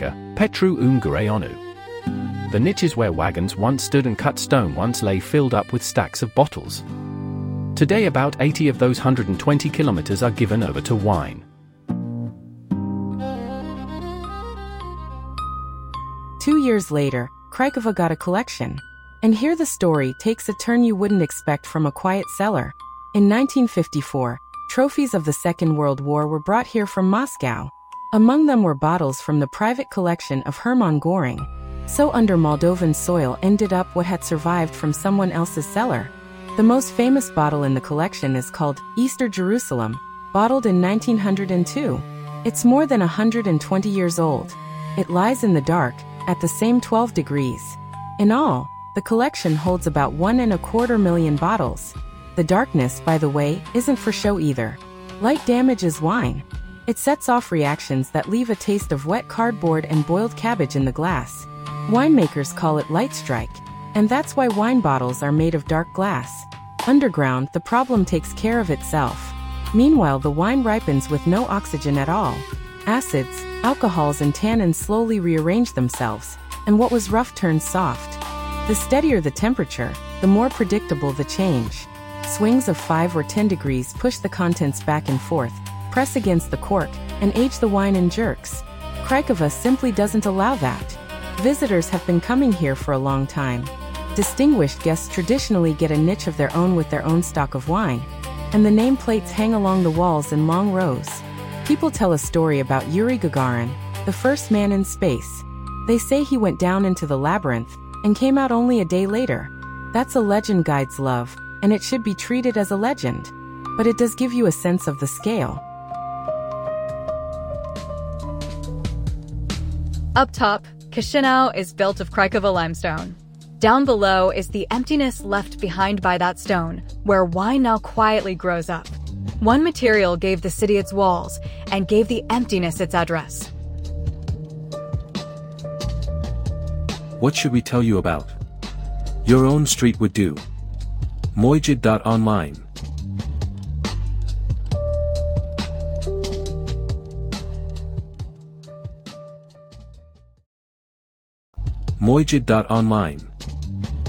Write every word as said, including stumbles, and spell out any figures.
Croatia, Petru Ungareanu. The niches where wagons once stood and cut stone once lay filled up with stacks of bottles. Today about eighty of those one hundred twenty kilometers are given over to wine. Two years later, Craiova got a collection. And here the story takes a turn you wouldn't expect from a quiet cellar. In nineteen fifty-four, trophies of the Second World War were brought here from Moscow. Among them were bottles from the private collection of Hermann Göring. So under Moldovan soil ended up what had survived from someone else's cellar. The most famous bottle in the collection is called Easter Jerusalem, bottled in nineteen oh two. It's more than one hundred twenty years old. It lies in the dark, at the same twelve degrees. In all, the collection holds about one and a quarter million bottles. The darkness, by the way, isn't for show either. Light damages wine. It sets off reactions that leave a taste of wet cardboard and boiled cabbage in the glass. Winemakers call it light strike, and that's why wine bottles are made of dark glass. Underground, the problem takes care of itself. Meanwhile, the wine ripens with no oxygen at all. Acids, alcohols and tannins slowly rearrange themselves, and what was rough turns soft. The steadier the temperature, the more predictable the change. Swings of five or ten degrees push the contents back and forth, press against the cork, and age the wine in jerks. Craiova simply doesn't allow that. Visitors have been coming here for a long time. Distinguished guests traditionally get a niche of their own with their own stock of wine, and the nameplates hang along the walls in long rows. People tell a story about Yuri Gagarin, the first man in space. They say he went down into the labyrinth and came out only a day later. That's a legend guides love, and it should be treated as a legend. But it does give you a sense of the scale. Up top, Chisinau is built of Craiova limestone. Down below is the emptiness left behind by that stone, where wine now quietly grows up. One material gave the city its walls, and gave the emptiness its address. What should we tell you about? Your own street would do. Mojid dot online. Mojid dot online